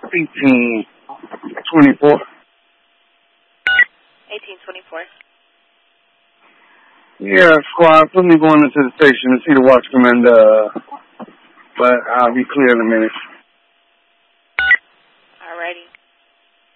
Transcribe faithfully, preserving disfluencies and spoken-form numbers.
eighteen twenty-four. eighteen twenty-four. Yeah, squad, put me going into the station to see the watch commander. But I'll be clear in a minute.